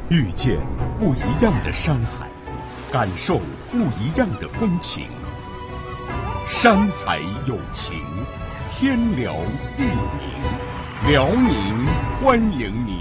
遇见不一样的山海，感受不一样的风情。山海有情，天辽地宁，辽宁欢迎您。